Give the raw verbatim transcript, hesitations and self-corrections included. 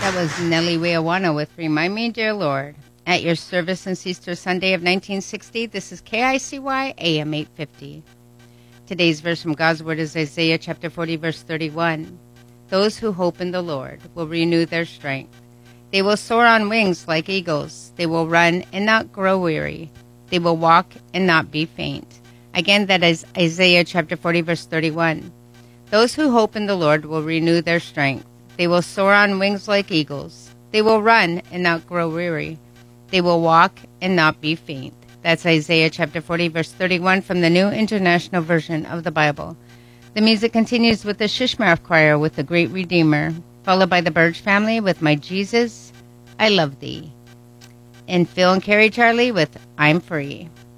That was Nelly Weawana with Remind Me, Dear Lord. At your service since Easter Sunday of nineteen sixty, this is K I C Y A M eight fifty. Today's verse from God's Word is Isaiah chapter forty, verse thirty-one. Those who hope in the Lord will renew their strength. They will soar on wings like eagles. They will run and not grow weary. They will walk and not be faint. Again, that is Isaiah chapter forty, verse thirty-one. Those who hope in the Lord will renew their strength. They will soar on wings like eagles. They will run and not grow weary. They will walk and not be faint. That's Isaiah chapter forty, verse thirty-one from the New International Version of the Bible. The music continues with the Shishmaref Choir with the Great Redeemer, followed by the Burge family with My Jesus, I Love Thee, and Phil and Carrie Charlie with I'm Free.